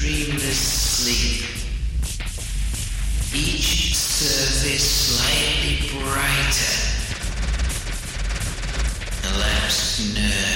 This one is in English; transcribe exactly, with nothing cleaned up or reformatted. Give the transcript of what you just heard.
dreamless sleep. Each surface slightly brighter. A lapsed nerve